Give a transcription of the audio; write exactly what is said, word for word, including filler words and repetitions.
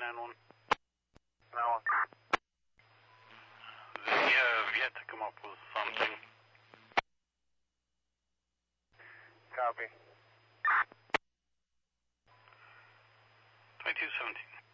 nine one. nine one. They have yet to come up with something. Copy. twenty-two seventeen.